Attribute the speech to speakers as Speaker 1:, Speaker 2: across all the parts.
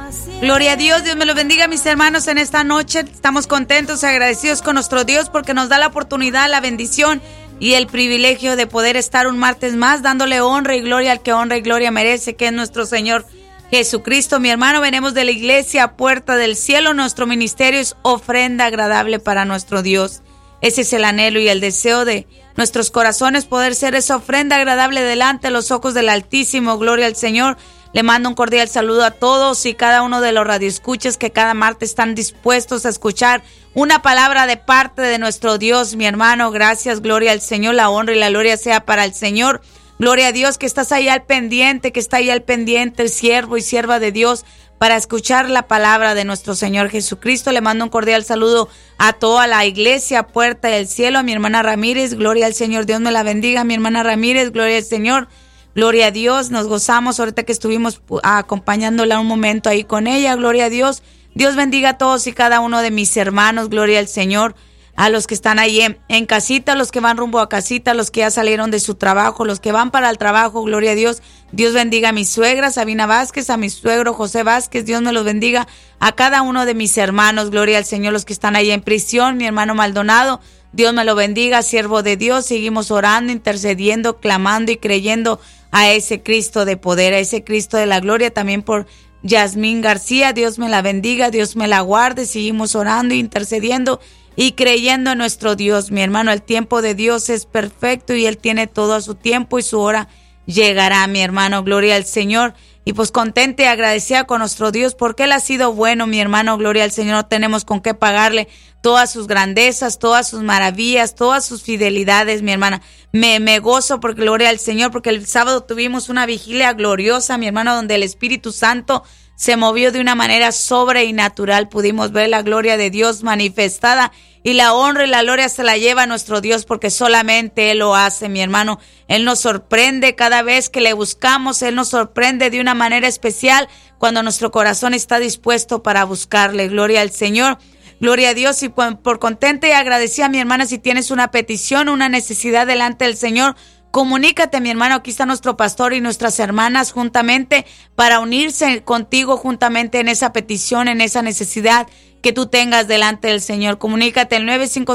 Speaker 1: Gloria a Dios, Dios me los bendiga, mis hermanos, en esta noche. Estamos contentos, agradecidos con nuestro Dios porque nos da la oportunidad, la bendición y el privilegio de poder estar un martes más dándole honra y gloria al que honra y gloria merece, que es nuestro Señor Jesucristo. Mi hermano, venimos de la iglesia Puerta del Cielo. Nuestro ministerio es ofrenda agradable para nuestro Dios. Ese es el anhelo y el deseo de nuestros corazones, poder ser esa ofrenda agradable delante de los ojos del Altísimo. Gloria al Señor. Le mando un cordial saludo a todos y cada uno de los radioescuchas que cada martes están dispuestos a escuchar una palabra de parte de nuestro Dios. Mi hermano, gracias, gloria al Señor, la honra y la gloria sea para el Señor. Gloria a Dios que estás ahí al pendiente, que está ahí al pendiente, el siervo y sierva de Dios, para escuchar la palabra de nuestro Señor Jesucristo. Le mando un cordial saludo a toda la iglesia Puerta del Cielo, a mi hermana Ramírez, gloria al Señor, Dios me la bendiga, mi hermana Ramírez, gloria al Señor. Gloria a Dios, nos gozamos ahorita que estuvimos acompañándola un momento ahí con ella, gloria a Dios. Dios bendiga a todos y cada uno de mis hermanos, gloria al Señor. A los que están ahí en casita, los que van rumbo a casita, los que ya salieron de su trabajo, los que van para el trabajo, gloria a Dios. Dios bendiga a mi suegra Sabina Vázquez, a mi suegro José Vázquez, Dios me los bendiga. A cada uno de mis hermanos, gloria al Señor, los que están ahí en prisión, mi hermano Maldonado, Dios me lo bendiga, siervo de Dios. Seguimos orando, intercediendo, clamando y creyendo a ese Cristo de poder, a ese Cristo de la gloria, también por Yasmín García, Dios me la bendiga, Dios me la guarde. Seguimos orando, intercediendo y creyendo en nuestro Dios. Mi hermano, el tiempo de Dios es perfecto y Él tiene todo a su tiempo y su hora llegará, mi hermano, gloria al Señor. Y pues contenta y agradecida con nuestro Dios porque Él ha sido bueno, mi hermano, gloria al Señor. No tenemos con qué pagarle todas sus grandezas, todas sus maravillas, todas sus fidelidades, mi hermana. Me gozo porque gloria al Señor, porque el sábado tuvimos una vigilia gloriosa, mi hermano, donde el Espíritu Santo se movió de una manera sobre y natural. Pudimos ver la gloria de Dios manifestada y la honra y la gloria se la lleva a nuestro Dios porque solamente Él lo hace, mi hermano. Él nos sorprende cada vez que le buscamos, Él nos sorprende de una manera especial cuando nuestro corazón está dispuesto para buscarle. Gloria al Señor. Gloria a Dios y por contenta y agradecida, mi hermana, si tienes una petición, una necesidad delante del Señor, comunícate, mi hermano, aquí está nuestro pastor y nuestras hermanas juntamente para unirse contigo juntamente en esa petición, en esa necesidad que tú tengas delante del Señor. Comunícate al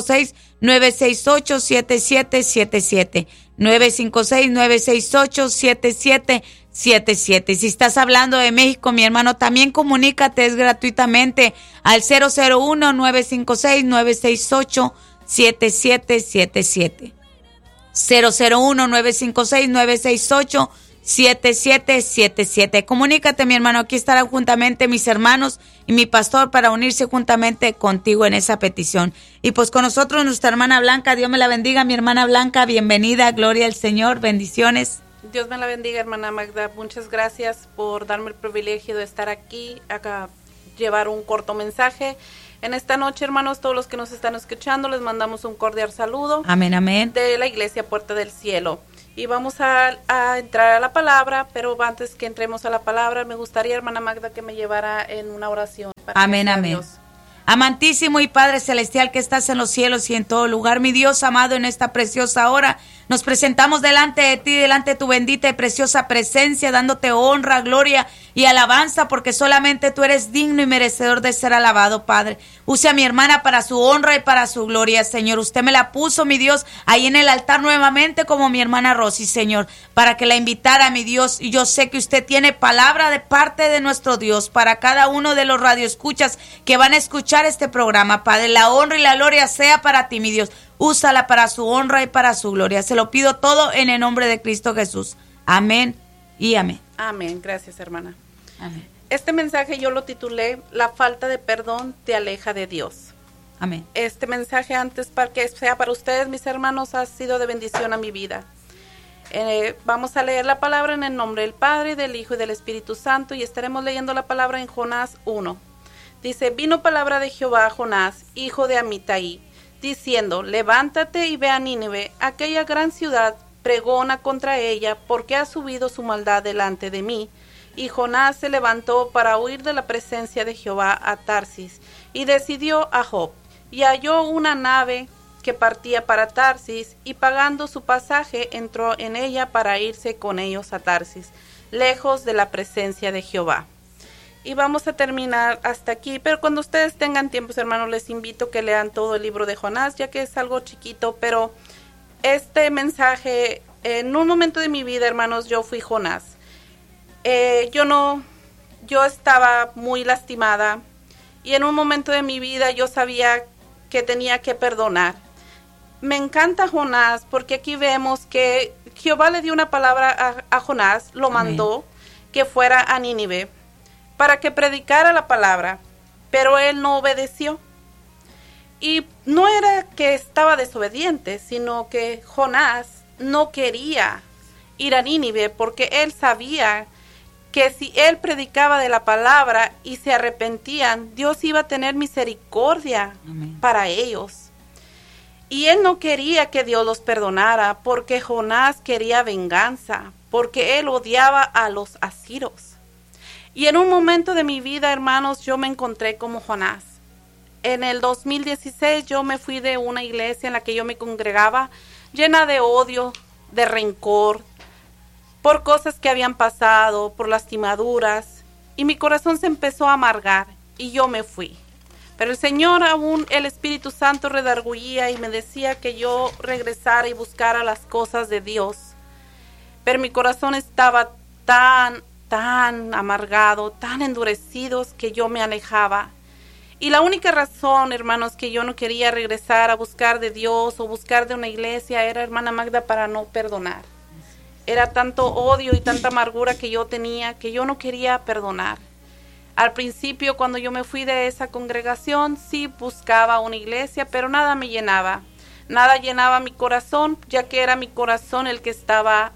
Speaker 1: 956-968-7777, 956-968-7777. Si estás hablando de México, mi hermano, también comunícate, es gratuitamente al 001-956-968-7777. 001-956-968-7777. Comunícate, mi hermano, aquí estarán juntamente mis hermanos y mi pastor para unirse juntamente contigo en esa petición. Y pues con nosotros nuestra hermana Blanca, Dios me la bendiga, mi hermana Blanca, bienvenida, gloria al Señor, bendiciones.
Speaker 2: Dios me la bendiga, hermana Magda, muchas gracias por darme el privilegio de estar aquí, acá llevar un corto mensaje. En esta noche, hermanos, todos los que nos están escuchando, les mandamos un cordial saludo.
Speaker 1: Amén, amén.
Speaker 2: De la iglesia Puerta del Cielo. Y vamos a entrar a la palabra, pero antes que entremos a la palabra, me gustaría, hermana Magda, que me llevara en una oración.
Speaker 1: Amén, amén. Dios. Amantísimo y Padre Celestial que estás en los cielos y en todo lugar, mi Dios amado, en esta preciosa hora, nos presentamos delante de ti, delante de tu bendita y preciosa presencia, dándote honra, gloria y alabanza, porque solamente tú eres digno y merecedor de ser alabado, Padre. Use a mi hermana para su honra y para su gloria, Señor. Usted me la puso, mi Dios, ahí en el altar nuevamente como mi hermana Rosy, Señor, para que la invitara, mi Dios. Y yo sé que usted tiene palabra de parte de nuestro Dios para cada uno de los radioescuchas que van a escuchar este programa, Padre. La honra y la gloria sea para ti, mi Dios. Úsala para su honra y para su gloria. Se lo pido todo en el nombre de Cristo Jesús. Amén y amén.
Speaker 2: Amén. Gracias, hermana.
Speaker 1: Amén.
Speaker 2: Este mensaje yo lo titulé La falta de perdón te aleja de Dios.
Speaker 1: Amén.
Speaker 2: Este mensaje, antes para que sea para ustedes, mis hermanos, ha sido de bendición a mi vida. Vamos a leer la palabra en el nombre del Padre, del Hijo y del Espíritu Santo, y estaremos leyendo la palabra en Jonás 1. Dice: vino palabra de Jehová a Jonás, hijo de Amitai, diciendo: levántate y ve a Nínive, aquella gran ciudad, pregona contra ella, porque ha subido su maldad delante de mí. Y Jonás se levantó para huir de la presencia de Jehová a Tarsis, y decidió a Job, y halló una nave que partía para Tarsis, y pagando su pasaje entró en ella para irse con ellos a Tarsis, lejos de la presencia de Jehová. Y vamos a terminar hasta aquí, pero cuando ustedes tengan tiempo, hermanos, les invito a que lean todo el libro de Jonás, ya que es algo chiquito, pero este mensaje, en un momento de mi vida, hermanos, yo fui Jonás. Yo estaba muy lastimada y en un momento de mi vida yo sabía que tenía que perdonar. Me encanta Jonás porque aquí vemos que Jehová le dio una palabra a Jonás, lo mandó que fuera a Nínive para que predicara la palabra, pero él no obedeció. Y no era que estaba desobediente, sino que Jonás no quería ir a Nínive porque él sabía que si él predicaba de la palabra y se arrepentían, Dios iba a tener misericordia para ellos. Y él no quería que Dios los perdonara porque Jonás quería venganza, porque él odiaba a los asirios. Y en un momento de mi vida, hermanos, yo me encontré como Jonás. En el 2016 yo me fui de una iglesia en la que yo me congregaba llena de odio, de rencor, por cosas que habían pasado, por lastimaduras, y mi corazón se empezó a amargar y yo me fui. Pero el Señor, aún el Espíritu Santo, redarguía y me decía que yo regresara y buscara las cosas de Dios. Pero mi corazón estaba tan amargado, tan endurecido que yo me alejaba. Y la única razón, hermanos, que yo no quería regresar a buscar de Dios o buscar de una iglesia era, hermana Magda, para no perdonar. Era tanto odio y tanta amargura que yo tenía que yo no quería perdonar. Al principio, cuando yo me fui de esa congregación, sí buscaba una iglesia, pero nada me llenaba. Nada llenaba mi corazón, ya que era mi corazón el que estaba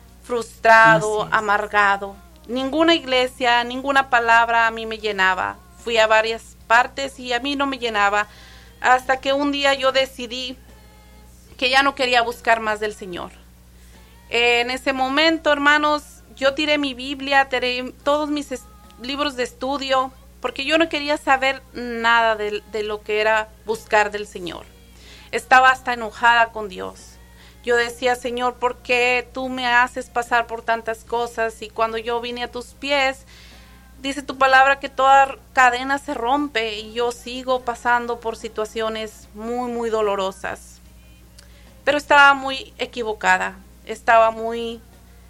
Speaker 2: frustrado, amargado. Ninguna iglesia, ninguna palabra a mí me llenaba. Fui a varias partes y a mí no me llenaba. Hasta que un día yo decidí que ya no quería buscar más del Señor. En ese momento, hermanos, yo tiré mi Biblia, tiré todos mis libros de estudio, porque yo no quería saber nada de lo que era buscar del Señor. Estaba hasta enojada con Dios. Yo decía, Señor, ¿por qué tú me haces pasar por tantas cosas? Y cuando yo vine a tus pies, dice tu palabra que toda cadena se rompe y yo sigo pasando por situaciones muy, muy dolorosas. Pero estaba muy equivocada, estaba muy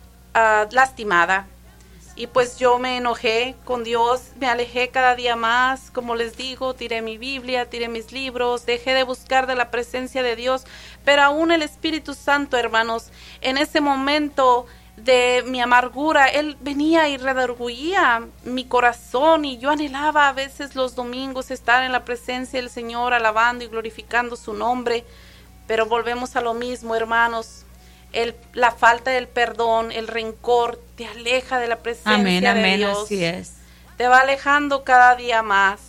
Speaker 2: lastimada. Y pues yo me enojé con Dios, me alejé cada día más, como les digo, tiré mi Biblia, tiré mis libros, dejé de buscar de la presencia de Dios, pero aún el Espíritu Santo, hermanos, en ese momento de mi amargura, Él venía y redarguía mi corazón y yo anhelaba a veces los domingos estar en la presencia del Señor, alabando y glorificando su nombre, pero volvemos a lo mismo, hermanos. La falta del perdón, el rencor te aleja de la presencia de Dios.
Speaker 1: Así es.
Speaker 2: Te va alejando cada día más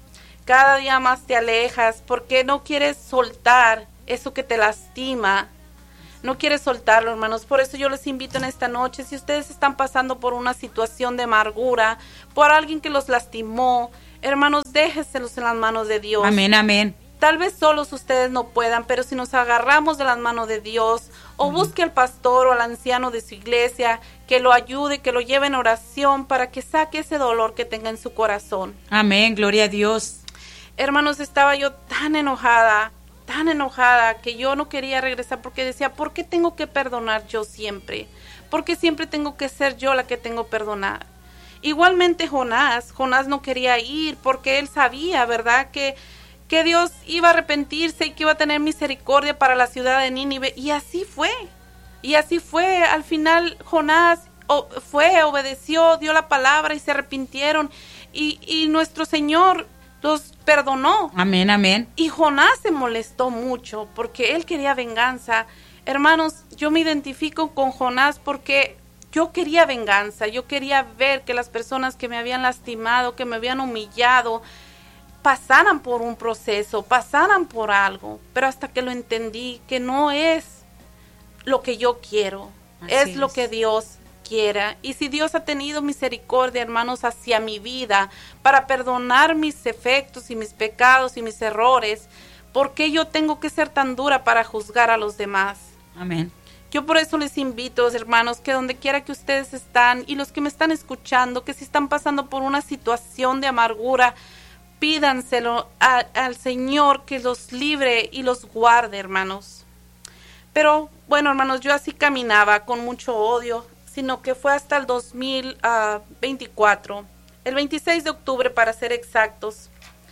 Speaker 2: te alejas porque no quieres soltar eso que te lastima, no quieres soltarlo, hermanos. Por eso yo les invito en esta noche, si ustedes están pasando por una situación de amargura, por alguien que los lastimó, hermanos, déjeselos en las manos de Dios.
Speaker 1: Amén.
Speaker 2: Tal vez solos ustedes no puedan, pero si nos agarramos de las manos de Dios, o busque al pastor o al anciano de su iglesia, que lo ayude, que lo lleve en oración para que saque ese dolor que tenga en su corazón.
Speaker 1: Amén, gloria a Dios.
Speaker 2: Hermanos, estaba yo tan enojada, que yo no quería regresar porque decía, ¿por qué tengo que perdonar yo siempre? ¿Por qué siempre tengo que ser yo la que tengo que perdonar? Igualmente Jonás no quería ir porque él sabía, ¿verdad?, que Dios iba a arrepentirse y que iba a tener misericordia para la ciudad de Nínive. Y así fue. Al final Jonás obedeció, dio la palabra y se arrepintieron. Y nuestro Señor los perdonó.
Speaker 1: Amén.
Speaker 2: Y Jonás se molestó mucho porque él quería venganza. Hermanos, yo me identifico con Jonás porque yo quería venganza. Yo quería ver que las personas que me habían lastimado, que me habían humillado, pasaran por un proceso, pasaran por algo, pero hasta que lo entendí que no es lo que yo quiero, es lo que Dios quiera. Y si Dios ha tenido misericordia, hermanos, hacia mi vida, para perdonar mis efectos y mis pecados y mis errores, ¿por qué yo tengo que ser tan dura para juzgar a los demás?
Speaker 1: Amén.
Speaker 2: Yo por eso les invito, hermanos, que donde quiera que ustedes están y los que me están escuchando, que si están pasando por una situación de amargura, pídanselo al Señor que los libre y los guarde, hermanos. Pero bueno, hermanos, yo así caminaba con mucho odio, sino que fue hasta el 2024, el 26 de octubre para ser exactos.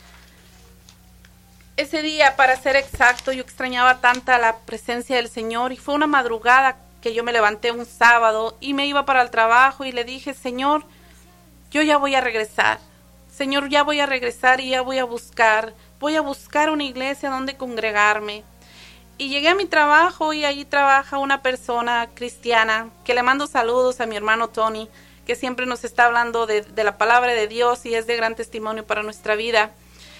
Speaker 2: Ese día, para ser exacto, yo extrañaba tanta la presencia del Señor y fue una madrugada que yo me levanté un sábado y me iba para el trabajo y le dije, Señor, yo ya voy a regresar. Señor, ya voy a regresar y ya voy a buscar una iglesia donde congregarme. Y llegué a mi trabajo y allí trabaja una persona cristiana que le mando saludos a mi hermano Tony, que siempre nos está hablando de la palabra de Dios y es de gran testimonio para nuestra vida.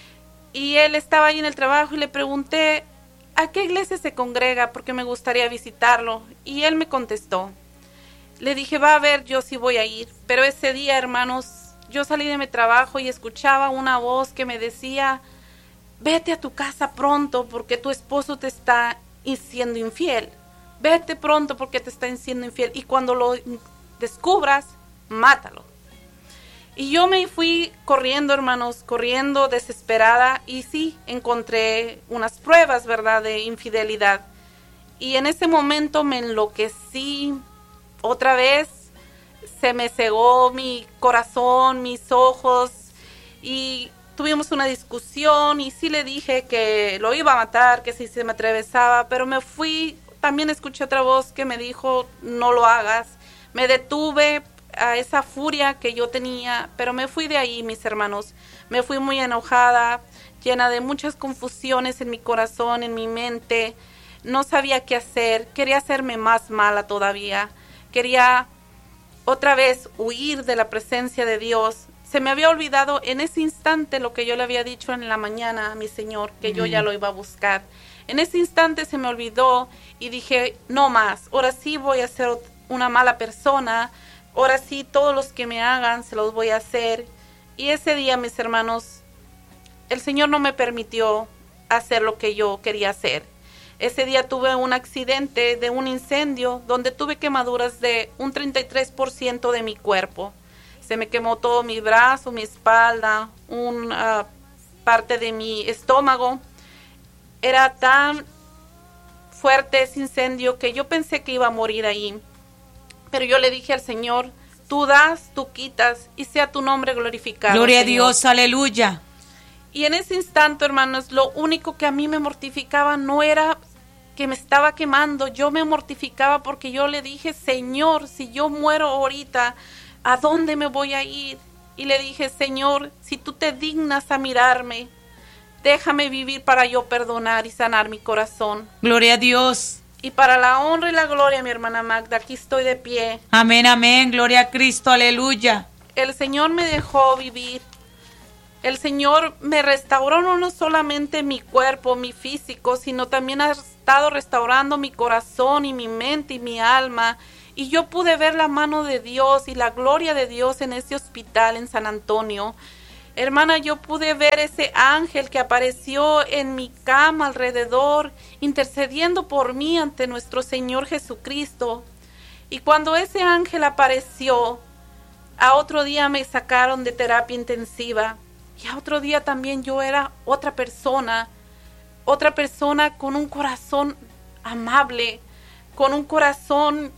Speaker 2: Y él estaba ahí en el trabajo y le pregunté, ¿a qué iglesia se congrega? Porque me gustaría visitarlo. Y él me contestó. Le dije, va a ver, yo sí voy a ir. Pero ese día, hermanos, yo salí de mi trabajo y escuchaba una voz que me decía, vete a tu casa pronto porque tu esposo te está siendo infiel. Vete pronto porque te está siendo infiel. Y cuando lo descubras, mátalo. Y yo me fui corriendo, hermanos, corriendo desesperada y sí, encontré unas pruebas, ¿verdad?, de infidelidad. Y en ese momento me enloquecí otra vez, se me cegó mi corazón, mis ojos y tuvimos una discusión y sí le dije que lo iba a matar, que si se me atravesaba, pero me fui, también escuché otra voz que me dijo, no lo hagas, me detuve a esa furia que yo tenía, pero me fui de ahí, mis hermanos, me fui muy enojada, llena de muchas confusiones en mi corazón, en mi mente, no sabía qué hacer, quería hacerme más mala todavía, quería otra vez huir de la presencia de Dios. Se me había olvidado en ese instante lo que yo le había dicho en la mañana a mi Señor, que yo ya lo iba a buscar. En ese instante se me olvidó y dije, no más, ahora sí voy a ser una mala persona, ahora sí, todos los que me hagan, se los voy a hacer. Y ese día, mis hermanos, el Señor no me permitió hacer lo que yo quería hacer. Ese día tuve un accidente de un incendio donde tuve quemaduras de un 33% de mi cuerpo. Se me quemó todo mi brazo, mi espalda, una parte de mi estómago. Era tan fuerte ese incendio que yo pensé que iba a morir ahí. Pero yo le dije al Señor, tú das, tú quitas, y sea tu nombre glorificado.
Speaker 1: Gloria
Speaker 2: Señor.
Speaker 1: a Dios, aleluya.
Speaker 2: Y en ese instante, hermanos, lo único que a mí me mortificaba no era que me estaba quemando, yo me mortificaba porque yo le dije, Señor, si yo muero ahorita, ¿a dónde me voy a ir? Y le dije, Señor, si tú te dignas a mirarme, déjame vivir para yo perdonar y sanar mi corazón.
Speaker 1: Gloria a Dios.
Speaker 2: Y para la honra y la gloria, mi hermana Magda, aquí estoy de pie.
Speaker 1: Amén, amén, gloria a Cristo, aleluya.
Speaker 2: El Señor me dejó vivir. El Señor me restauró no solamente mi cuerpo, mi físico, sino también ha estado restaurando mi corazón y mi mente y mi alma. Y yo pude ver la mano de Dios y la gloria de Dios en ese hospital en San Antonio. Hermana, yo pude ver ese ángel que apareció en mi cama alrededor, intercediendo por mí ante nuestro Señor Jesucristo. Y cuando ese ángel apareció, a otro día me sacaron de terapia intensiva. Y a otro día también yo era otra persona con un corazón amable, con un corazón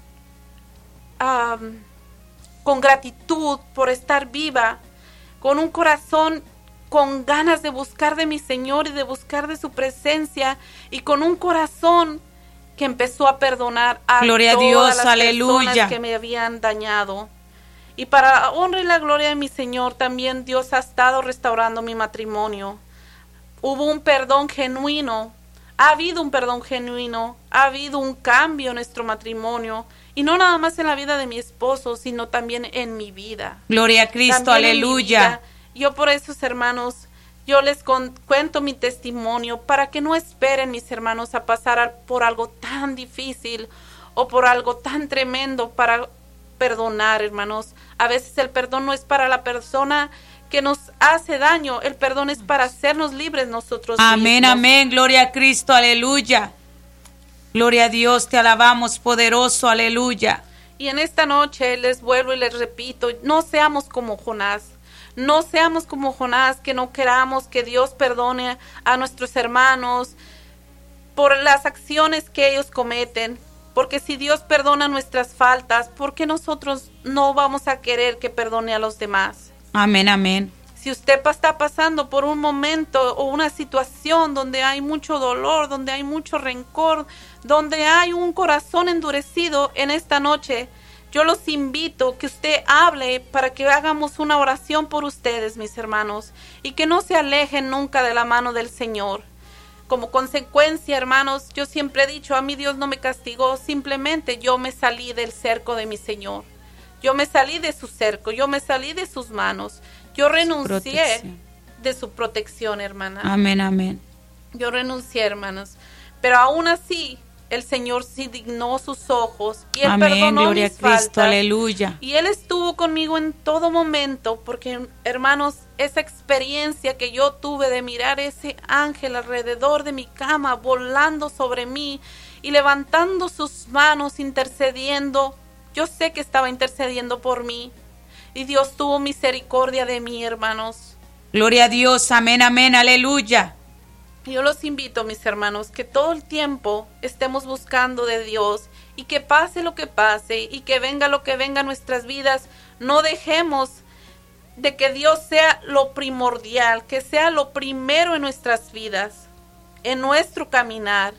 Speaker 2: con gratitud por estar viva, con un corazón con ganas de buscar de mi Señor y de buscar de su presencia, y con un corazón que empezó a perdonar a
Speaker 1: gloria
Speaker 2: todas
Speaker 1: a Dios,
Speaker 2: las
Speaker 1: aleluya,
Speaker 2: personas que me habían dañado. Y para la honra y la gloria de mi Señor, también Dios ha estado restaurando mi matrimonio. Hubo un perdón genuino, ha habido un perdón genuino, ha habido un cambio en nuestro matrimonio, y no nada más en la vida de mi esposo, sino también en mi vida.
Speaker 1: Gloria a Cristo, también aleluya.
Speaker 2: Yo por eso, hermanos, yo les cuento mi testimonio para que no esperen, mis hermanos, a pasar por algo tan difícil o por algo tan tremendo para perdonar, hermanos. A veces el perdón no es para la persona que nos hace daño, el perdón es para hacernos libres nosotros
Speaker 1: amén,
Speaker 2: mismos.
Speaker 1: Amén, gloria a Cristo, aleluya. Gloria a Dios, te alabamos, poderoso, aleluya.
Speaker 2: Y en esta noche les vuelvo y les repito, no seamos como Jonás. No seamos como Jonás, que no queramos que Dios perdone a nuestros hermanos por las acciones que ellos cometen. Porque si Dios perdona nuestras faltas, ¿por qué nosotros no vamos a querer que perdone a los demás?
Speaker 1: Amén, amén.
Speaker 2: Si usted está pasando por un momento o una situación donde hay mucho dolor, donde hay mucho rencor, donde hay un corazón endurecido en esta noche, yo los invito que usted hable para que hagamos una oración por ustedes, mis hermanos, y que no se alejen nunca de la mano del Señor. Como consecuencia, hermanos, yo siempre he dicho, a mí Dios no me castigó, simplemente yo me salí del cerco de mi Señor. Yo me salí de su cerco, yo me salí de sus manos. Yo renuncié de su protección, hermana.
Speaker 1: Amén, amén.
Speaker 2: Yo renuncié, hermanos. Pero aún así, el Señor sí dignó sus ojos y Él perdonó
Speaker 1: gloria
Speaker 2: mis
Speaker 1: a Cristo,
Speaker 2: faltas.
Speaker 1: aleluya.
Speaker 2: Y Él estuvo conmigo en todo momento, porque, hermanos, esa experiencia que yo tuve de mirar ese ángel alrededor de mi cama, volando sobre mí y levantando sus manos, intercediendo, yo sé que estaba intercediendo por mí. Y Dios tuvo misericordia de mí, hermanos.
Speaker 1: Gloria a Dios, amén, amén, aleluya.
Speaker 2: Yo los invito, mis hermanos, que todo el tiempo estemos buscando de Dios y que pase lo que pase y que venga lo que venga a nuestras vidas, no dejemos de que Dios sea lo primordial, que sea lo primero en nuestras vidas, en nuestro caminar.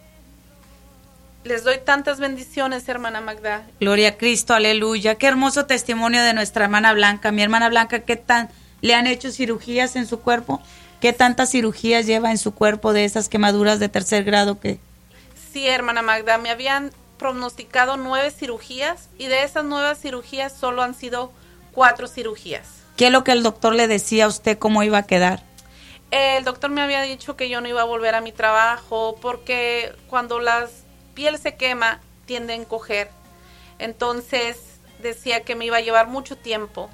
Speaker 2: Les doy tantas bendiciones, hermana Magda.
Speaker 1: Gloria a Cristo, aleluya. Qué hermoso testimonio de nuestra hermana Blanca. Mi hermana Blanca, ¿qué tan le han hecho cirugías en su cuerpo? ¿Qué tantas cirugías lleva en su cuerpo de esas quemaduras de 3er grado que?
Speaker 2: Sí, hermana Magda, me habían pronosticado 9 cirugías y de esas 9 cirugías solo han sido 4 cirugías.
Speaker 1: ¿Qué es lo que el doctor le decía a usted cómo iba a quedar?
Speaker 2: El doctor me había dicho que yo no iba a volver a mi trabajo porque cuando la piel se quema tiende a encoger. Entonces decía que me iba a llevar mucho tiempo,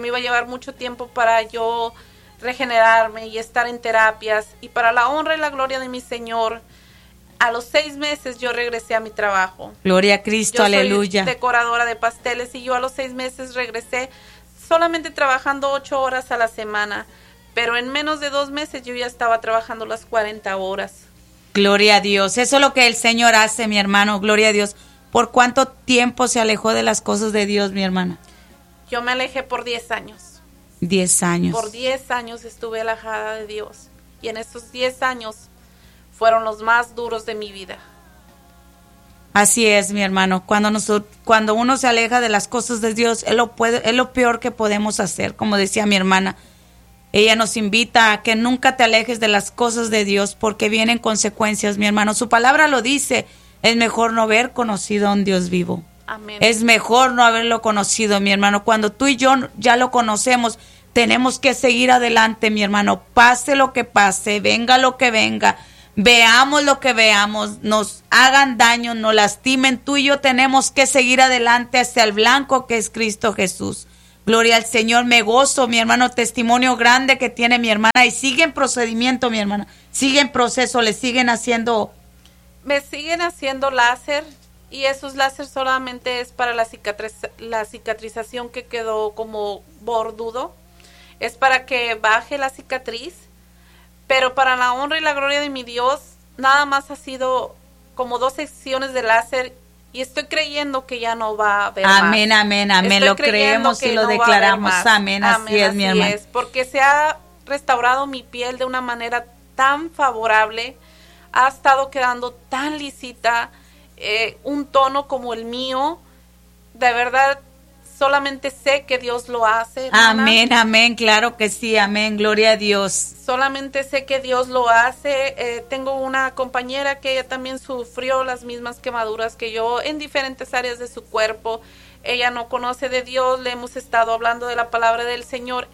Speaker 2: para yo regenerarme y estar en terapias, y para la honra y la gloria de mi Señor, a los 6 meses yo regresé a mi trabajo.
Speaker 1: Gloria a Cristo,
Speaker 2: yo
Speaker 1: aleluya.
Speaker 2: Soy decoradora de pasteles y yo a los 6 meses regresé solamente trabajando 8 horas a la semana, pero en menos de 2 meses yo ya estaba trabajando las 40 horas.
Speaker 1: Gloria a Dios, eso es lo que el Señor hace, mi hermano, gloria a Dios. ¿Por cuánto tiempo se alejó de las cosas de Dios, mi hermana?
Speaker 2: Yo me alejé por 10 años.
Speaker 1: 10 años.
Speaker 2: Por 10 años estuve alejada de Dios. Y en esos 10 años fueron los más duros de mi vida.
Speaker 1: Así es, mi hermano. Cuando uno se aleja de las cosas de Dios, es lo peor que podemos hacer. Como decía mi hermana, ella nos invita a que nunca te alejes de las cosas de Dios porque vienen consecuencias, mi hermano. Su palabra lo dice. Es mejor no haber conocido a un Dios vivo.
Speaker 2: Amén.
Speaker 1: Es mejor no haberlo conocido, mi hermano. Cuando tú y yo ya lo conocemos, tenemos que seguir adelante, mi hermano. Pase lo que pase, venga lo que venga, veamos lo que veamos, nos hagan daño, nos lastimen. Tú y yo tenemos que seguir adelante hacia el blanco que es Cristo Jesús. Gloria al Señor, me gozo, mi hermano, testimonio grande que tiene mi hermana. Y sigue en procedimiento, mi hermana. Sigue en proceso, le siguen haciendo...
Speaker 2: Me siguen haciendo láser. Y esos láser solamente es para la cicatrización que quedó como bordudo. Es para que baje la cicatriz. Pero para la honra y la gloria de mi Dios, nada más ha sido como 2 secciones de láser. Y estoy creyendo que ya no va a haber
Speaker 1: amén,
Speaker 2: más.
Speaker 1: Amén, amén, lo creemos y lo declaramos. Amén, así es, mi hermano.
Speaker 2: Porque se ha restaurado mi piel de una manera tan favorable. Ha estado quedando tan lisita. Un tono como el mío, de verdad solamente sé que Dios lo hace, hermana.
Speaker 1: Amén, amén, claro que sí, amén, gloria a Dios.
Speaker 2: Solamente sé que Dios lo hace. Tengo una compañera que ella también sufrió las mismas quemaduras que yo en diferentes áreas de su cuerpo. Ella no conoce de Dios, le hemos estado hablando de la palabra del Señor.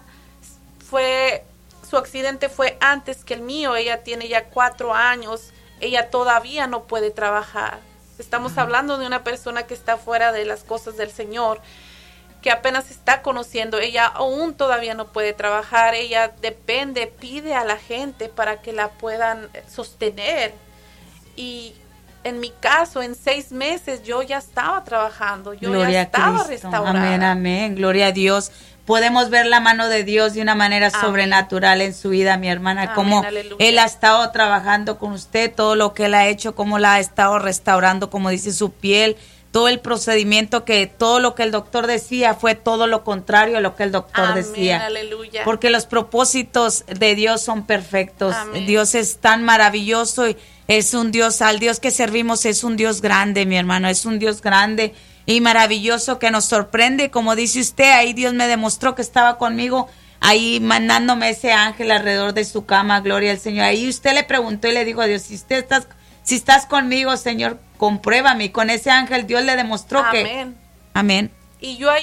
Speaker 2: Su accidente fue antes que el mío, ella tiene ya 4 años. Ella todavía no puede trabajar. Estamos hablando de una persona que está fuera de las cosas del Señor, que apenas está conociendo. Ella aún todavía no puede trabajar. Ella pide a la gente para que la puedan sostener. Y en mi caso, en 6 meses yo ya estaba trabajando, yo
Speaker 1: Gloria
Speaker 2: ya estaba
Speaker 1: a Cristo.
Speaker 2: restaurada.
Speaker 1: Amén, amén, gloria a Dios. Podemos ver la mano de Dios de una manera sobrenatural en su vida, mi hermana,
Speaker 2: Amén,
Speaker 1: como
Speaker 2: aleluya.
Speaker 1: Él ha estado trabajando con usted, todo lo que Él ha hecho, cómo la ha estado restaurando, como dice su piel, todo el procedimiento, que todo lo que el doctor decía fue todo lo contrario a lo que el doctor
Speaker 2: Amén,
Speaker 1: decía.
Speaker 2: aleluya.
Speaker 1: Porque los propósitos de Dios son perfectos.
Speaker 2: Amén.
Speaker 1: Dios es tan maravilloso y es un Dios, al Dios que servimos es un Dios grande, mi hermano, es un Dios grande y maravilloso que nos sorprende. Como dice usted, ahí Dios me demostró que estaba conmigo, ahí mandándome ese ángel alrededor de su cama, gloria al Señor. Ahí usted le preguntó y le dijo a Dios, si estás conmigo, Señor, compruébame. Y con ese ángel Dios le demostró
Speaker 2: Amén.
Speaker 1: que... Amén.
Speaker 2: Y yo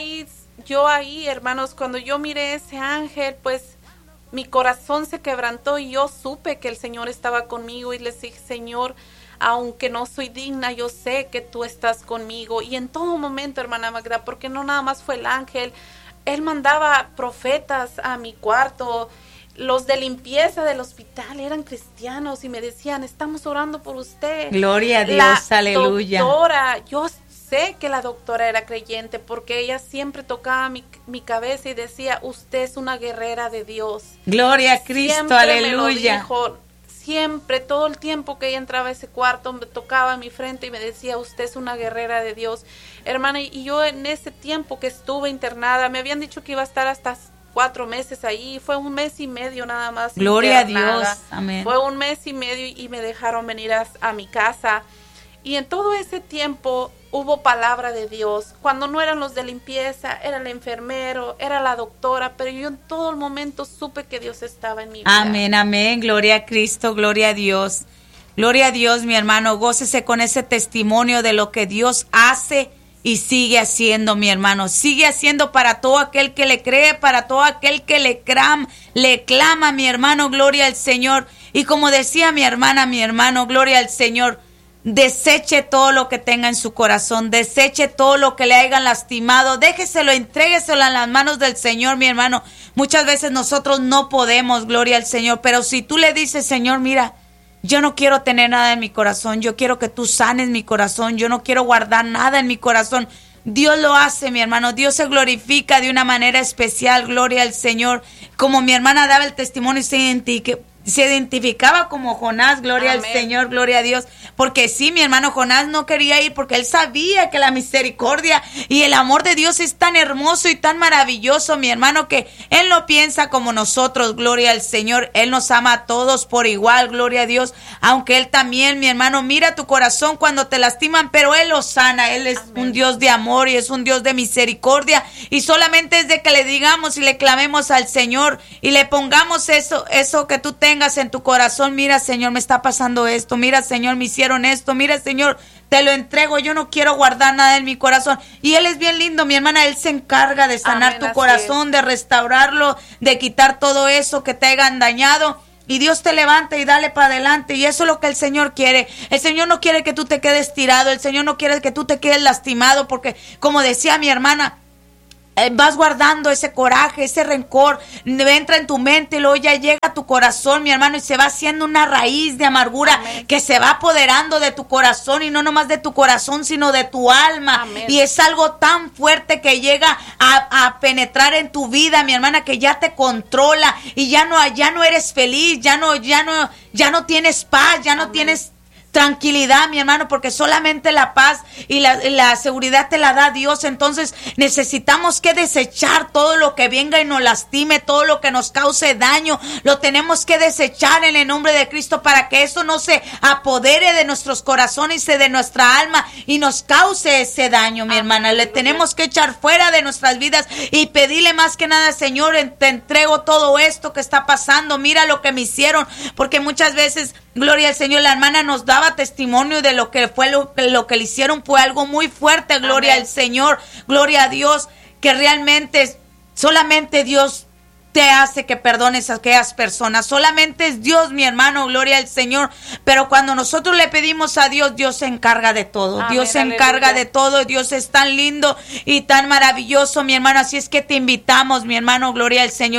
Speaker 2: ahí, hermanos, cuando yo miré ese ángel, pues mi corazón se quebrantó y yo supe que el Señor estaba conmigo y les dije, Señor, aunque no soy digna, yo sé que tú estás conmigo. Y en todo momento, hermana Magda, porque no nada más fue el ángel, Él mandaba profetas a mi cuarto. Los de limpieza del hospital eran cristianos y me decían, estamos orando por usted.
Speaker 1: Gloria a Dios,
Speaker 2: La
Speaker 1: aleluya.
Speaker 2: Doctora, yo sé que la doctora era creyente porque ella siempre tocaba mi cabeza y decía, usted es una guerrera de Dios.
Speaker 1: Gloria a Cristo,
Speaker 2: Siempre
Speaker 1: aleluya.
Speaker 2: me lo dijo, siempre, todo el tiempo que ella entraba a ese cuarto, me tocaba mi frente y me decía, usted es una guerrera de Dios. Hermana, y yo en ese tiempo que estuve internada, me habían dicho que iba a estar hasta 4 meses ahí, fue 1 mes y medio nada más.
Speaker 1: Gloria
Speaker 2: internada.
Speaker 1: a Dios, amén.
Speaker 2: Fue 1 mes y medio y me dejaron venir a mi casa. Y en todo ese tiempo hubo palabra de Dios. Cuando no eran los de limpieza, era el enfermero, era la doctora, pero yo en todo el momento supe que Dios estaba en mi vida.
Speaker 1: Amén, amén, gloria a Cristo, gloria a Dios. Gloria a Dios, mi hermano, gócese con ese testimonio de lo que Dios hace y sigue haciendo, mi hermano. Sigue haciendo para todo aquel que le cree, para todo aquel que le clama, mi hermano, gloria al Señor. Y como decía mi hermana, mi hermano, gloria al Señor, deseche todo lo que tenga en su corazón, deseche todo lo que le hayan lastimado, déjeselo, entrégueselo en las manos del Señor, mi hermano. Muchas veces nosotros no podemos, gloria al Señor, pero si tú le dices, Señor, mira, yo no quiero tener nada en mi corazón, yo quiero que tú sanes mi corazón, yo no quiero guardar nada en mi corazón. Dios lo hace, mi hermano, Dios se glorifica de una manera especial, gloria al Señor. Como mi hermana daba el testimonio y se identificaba como Jonás, gloria
Speaker 2: Amén.
Speaker 1: al Señor, gloria a Dios, porque sí, mi hermano Jonás no quería ir porque él sabía que la misericordia y el amor de Dios es tan hermoso y tan maravilloso, mi hermano, que Él no piensa como nosotros, gloria al Señor. Él nos ama a todos por igual, gloria a Dios, aunque Él también, mi hermano, mira tu corazón cuando te lastiman, pero Él lo sana. Él es
Speaker 2: Amén.
Speaker 1: un Dios de amor y es un Dios de misericordia, y solamente es de que le digamos y le clamemos al Señor y le pongamos eso que tú tengas en tu corazón. Mira, Señor, me está pasando esto, mira, Señor, me hicieron esto, mira, Señor, te lo entrego, yo no quiero guardar nada en mi corazón. Y Él es bien lindo, mi hermana, Él se encarga de sanar
Speaker 2: Amén,
Speaker 1: tu
Speaker 2: así
Speaker 1: corazón, de restaurarlo, de quitar todo eso que te hayan dañado. Y Dios te levanta y dale para adelante. Y eso es lo que el Señor quiere. El Señor no quiere que tú te quedes tirado, el Señor no quiere que tú te quedes lastimado, porque como decía mi hermana, vas guardando ese coraje, ese rencor, entra en tu mente y luego ya llega a tu corazón, mi hermano, y se va haciendo una raíz de amargura. Amén. Que se va apoderando de tu corazón, y no nomás de tu corazón, sino de tu alma. Amén. Y es algo tan fuerte que llega a penetrar en tu vida, mi hermana, que ya te controla y ya no eres feliz, ya no tienes paz, ya no Amén. Tienes tranquilidad, mi hermano, porque solamente la paz y la seguridad te la da Dios. Entonces necesitamos que desechar todo lo que venga y nos lastime, todo lo que nos cause daño, lo tenemos que desechar en el nombre de Cristo, para que eso no se apodere de nuestros corazones y de nuestra alma y nos cause ese daño, mi hermana. Le tenemos que echar fuera de nuestras vidas y pedirle más que nada, Señor, te entrego todo esto que está pasando, mira lo que me hicieron, porque muchas veces, gloria al Señor, la hermana nos daba testimonio de lo que fue lo que le hicieron, fue algo muy fuerte, gloria Amén. Al Señor, gloria a Dios, que realmente solamente Dios te hace que perdones a aquellas personas, solamente es Dios, mi hermano, gloria al Señor. Pero cuando nosotros le pedimos a Dios, Dios se encarga de todo. Amén, Dios se encarga de todo. Dios es tan lindo y tan maravilloso, mi hermano. Así es que te invitamos, mi hermano, gloria al Señor.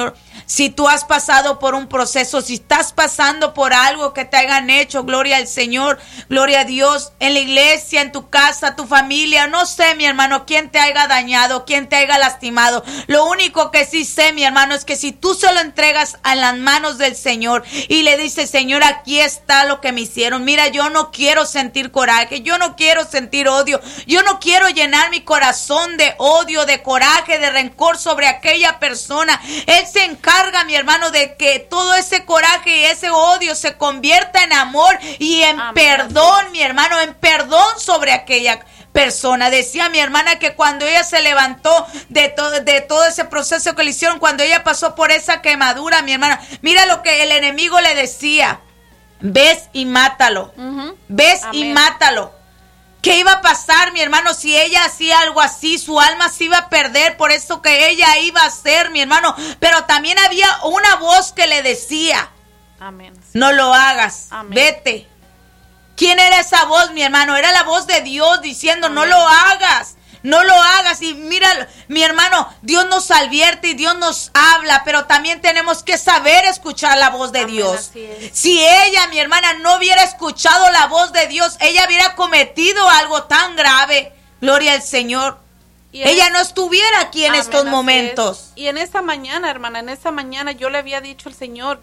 Speaker 1: Si tú has pasado por un proceso, si estás pasando por algo que te hayan hecho, gloria al Señor, gloria a Dios, en la iglesia, en tu casa, tu familia, no sé, mi hermano, quién te haya dañado, quién te haya lastimado. Lo único que sí sé, mi hermano, es que si tú se lo entregas a las manos del Señor y le dices, Señor, aquí está lo que me hicieron. Mira, yo no quiero sentir coraje, yo no quiero sentir odio, yo no quiero llenar mi corazón de odio, de coraje, de rencor sobre aquella persona. Él se encarga, mi hermano, de que todo ese coraje y ese odio se convierta en amor y en perdón, mi hermano, en perdón sobre aquella persona. Decía mi hermana que cuando ella se levantó de todo ese proceso que le hicieron, cuando ella pasó por esa quemadura, mi hermana, mira lo que el enemigo le decía: ves y mátalo, ves y mátalo. ¿Qué iba a pasar, mi hermano, si ella hacía algo así? Su alma se iba a perder por eso que ella iba a hacer, mi hermano. Pero también había una voz que le decía: amén, no lo hagas, amén, vete. ¿Quién era esa voz, mi hermano? Era la voz de Dios diciendo, amén, no lo hagas. No lo hagas. Y mira, mi hermano, Dios nos advierte y Dios nos habla, pero también tenemos que saber escuchar la voz de Dios. Si ella, mi hermana, no hubiera escuchado la voz de Dios, ella hubiera cometido algo tan grave. Gloria al Señor. Ella no estuviera aquí en estos momentos.
Speaker 2: Y en esa mañana, hermana, en esa mañana yo le había dicho al Señor,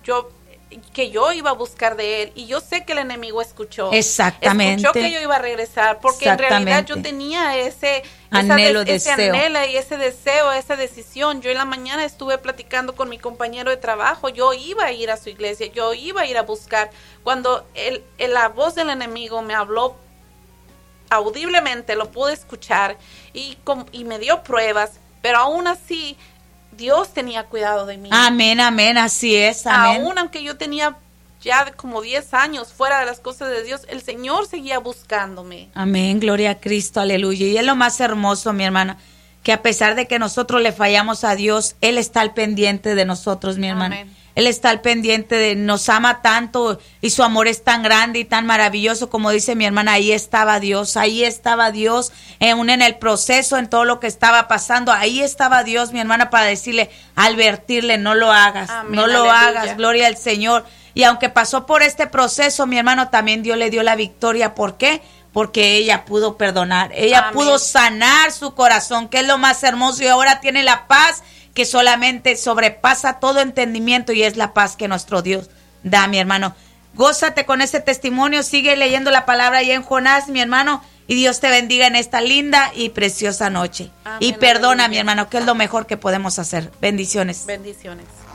Speaker 2: que yo iba a buscar de él, y yo sé que el enemigo escuchó.
Speaker 1: Exactamente.
Speaker 2: Escuchó que yo iba a regresar, porque en realidad yo tenía ese anhelo, y ese deseo, esa decisión. Yo en la mañana estuve platicando con mi compañero de trabajo, yo iba a ir a su iglesia, yo iba a ir a buscar. Cuando la voz del enemigo me habló audiblemente, lo pude escuchar y me dio pruebas, pero aún así Dios tenía cuidado de mí.
Speaker 1: Amén, amén, así es, amén.
Speaker 2: Aún aunque yo tenía ya como 10 años fuera de las cosas de Dios, el Señor seguía buscándome.
Speaker 1: Amén, gloria a Cristo, aleluya. Y es lo más hermoso, mi hermana, que a pesar de que nosotros le fallamos a Dios, Él está al pendiente de nosotros, mi hermana. Amén. Él está al pendiente nos ama tanto y su amor es tan grande y tan maravilloso, como dice mi hermana. Ahí estaba Dios en el proceso, en todo lo que estaba pasando. Ahí estaba Dios, mi hermana, para decirle, advertirle, no lo hagas, amén, no lo hagas, gloria al Señor. Y aunque pasó por este proceso, mi hermano, también Dios le dio la victoria. ¿Por qué? Porque ella pudo perdonar, ella pudo sanar su corazón, que es lo más hermoso, y ahora tiene la paz que solamente sobrepasa todo entendimiento, y es la paz que nuestro Dios da, mi hermano. Gózate con ese testimonio, sigue leyendo la palabra ahí en Jonás, mi hermano, y Dios te bendiga en esta linda y preciosa noche. Amén, y perdona, aleluya, mi hermano, que es lo mejor que podemos hacer. Bendiciones.
Speaker 2: Bendiciones.